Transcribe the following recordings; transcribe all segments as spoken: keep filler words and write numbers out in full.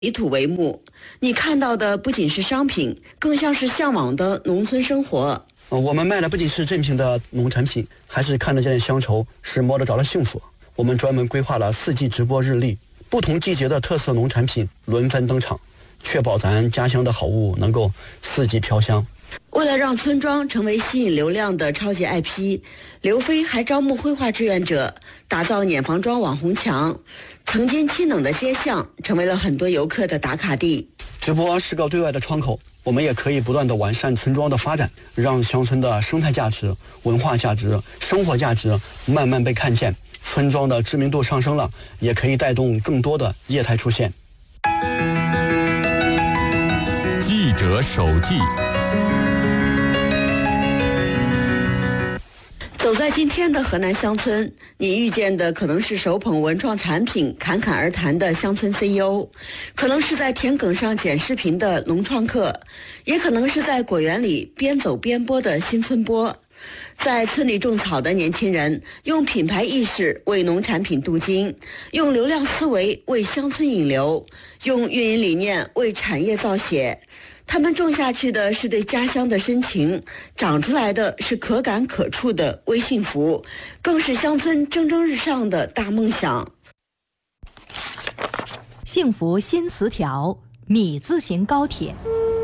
以土为幕，你看到的不仅是商品，更像是向往的农村生活。 我们卖的不仅是正品的农产品，还是看得见的乡愁，是摸得着的幸福。我们专门规划了四季直播日历，不同季节的特色农产品轮番登场，确保咱家乡的好物能够四季飘香。 为了让村庄成为吸引流量的超级 I P， 刘飞还招募绘画志愿者，打造碾房庄网红墙。曾经清冷的街巷成为了很多游客的打卡地。 直播是个对外的窗口，我们也可以不断的完善村庄的发展，让乡村的生态价值、文化价值、生活价值慢慢被看见。村庄的知名度上升了，也可以带动更多的业态出现。 记者手记。 走在今天的河南乡村，你遇见的可能是手捧文创产品侃侃而谈的乡村 C E O， 可能是在田埂上剪视频的农创客，也可能是在果园里边走边播的新村播。在村里种草的年轻人，用品牌意识为农产品镀金，用流量思维为乡村引流，用运营理念为产业造血。他们种下去的是对家乡的深情，长出来的是可感可触的微幸福，更是乡村蒸蒸日上的大梦想。 幸福新词条，米字形高铁。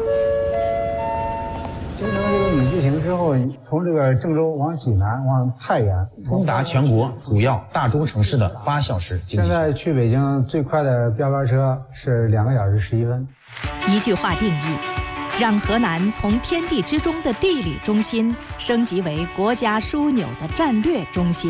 形成这个米字形之后，从这个郑州往济南往太原， 通达全国主要大中城市的八小时经济。 现在去北京最快的标班车是两个小时十一分。 一句话定义，让河南从天地之中的地理中心升级为国家枢纽的战略中心。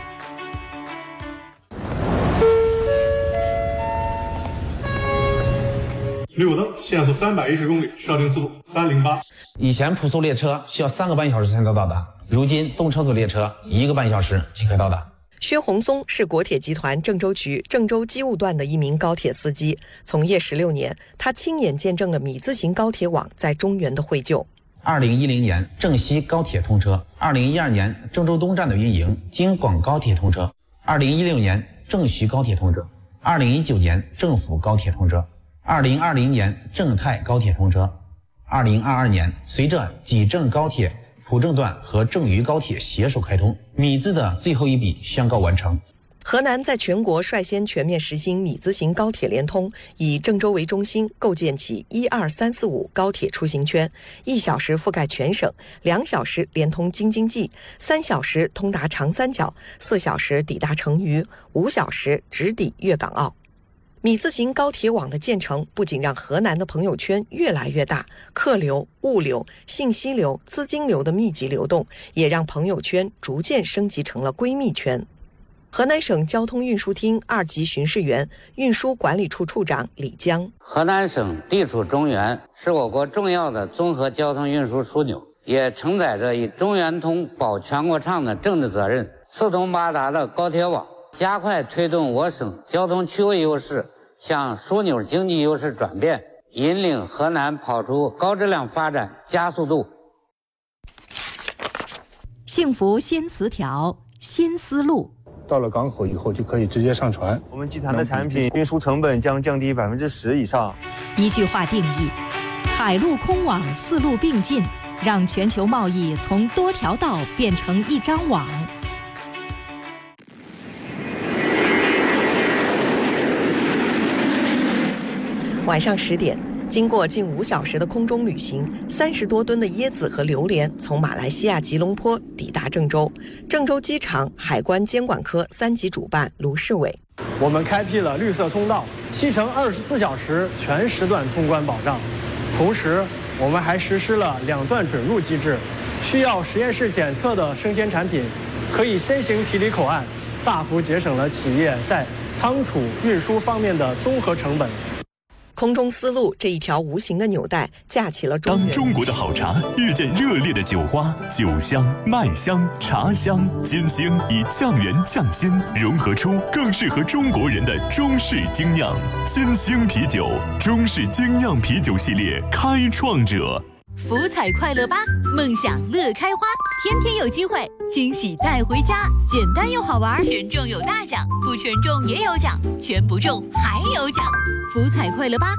绿灯限速三百一十公里，设定速度三零八。 以前普速列车需要三个半小时才能到达，如今动车组列车一个半小时即可到达。 薛红松是国铁集团郑州局郑州机务段的一名高铁司机，从业十六年，他亲眼见证了米字形高铁网在中原的绘就。 二零一零年郑西高铁通车，二零一二年郑州东站的运营，京广高铁通车，二零一六年郑徐高铁通车，二零一九年郑府高铁通车，二零二零年郑泰高铁通车，二零二二年随着济郑高铁普郑段和郑渝高铁携手开通，米字的最后一笔宣告完成。 河南在全国率先全面实行米字形高铁联通，以郑州为中心构建起一二三四五高铁出行圈，一小时覆盖全省，两小时连通京津冀，三小时通达长三角，四小时抵达成渝，五小时直抵粤港澳。米字形高铁网的建成，不仅让河南的朋友圈越来越大，客流、物流、信息流、资金流的密集流动，也让朋友圈逐渐升级成了闺蜜圈。河南省交通运输厅二级巡视员、运输管理处处长李江： 河南省地处中原，是我国重要的综合交通运输枢纽，也承载着以中原通保全国畅的政治责任。四通八达的高铁网，加快推动我省交通区位优势向枢纽经济优势转变，引领河南跑出高质量发展加速度。 幸福新词条，新思路。 到了港口以后就可以直接上船。 我们集团的产品运输成本将降低百分之十以上。 一句话定义，海陆空网四路并进，让全球贸易从多条道变成一张网。 晚上十点，经过近五小时的空中旅行，三十多吨的椰子和榴莲从马来西亚吉隆坡抵达郑州。郑州机场海关监管科三级主办卢世伟： 我们开辟了绿色通道，七乘二十四小时全时段通关保障。同时，我们还实施了两段准入机制，需要实验室检测的生鲜产品可以先行提离口岸，大幅节省了企业在仓储运输方面的综合成本。 空中丝路这一条无形的纽带架起了中原。 当中国的好茶遇见热烈的酒花，酒香、麦香、茶香，金星以酱园匠心融合出更适合中国人的中式精酿。金星啤酒，中式精酿啤酒系列开创者。 福彩快乐吧，梦想乐开花，天天有机会，惊喜带回家，简单又好玩，全中有大奖，不全中也有奖，全不中还有奖。福彩快乐吧